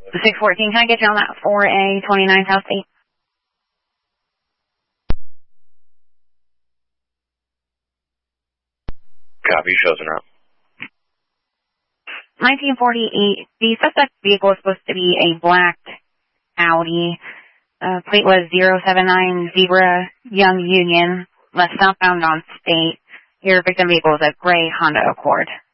The 614, can I get you on that 4A 29 South 8? Copy, shows en route. 1948, the suspect vehicle is supposed to be a black Audi. Plate was 079 Zebra Young Union, left southbound on State. Your victim vehicle is a gray Honda Accord.